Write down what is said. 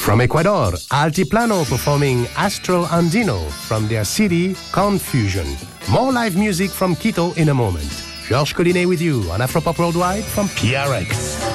From Ecuador, Altiplano performing Astral Andino from their CD Confusion. More live music from Quito in a moment. Georges Collinet with you on Afropop Worldwide from PRX.